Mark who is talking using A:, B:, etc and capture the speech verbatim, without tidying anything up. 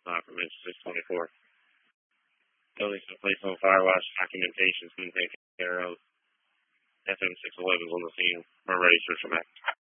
A: uh, from Engine six twenty-four. Buildings in place on Firewatch, documentation's been taken care of. F M six eleven's on the scene. We're ready to search them out.